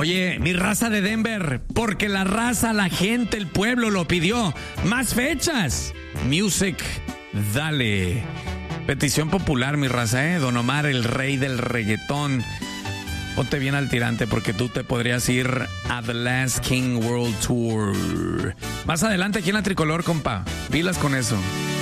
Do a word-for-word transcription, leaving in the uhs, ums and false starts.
Oye, mi raza de Denver, porque la raza, la gente, el pueblo lo pidió. Más fechas. Music, dale. Petición popular, mi raza, ¿eh? Don Omar, el rey del reggaetón. Ponte bien al tirante porque tú te podrías ir a The Last King World Tour. Más adelante aquí en la Tricolor, compa. Pilas con eso.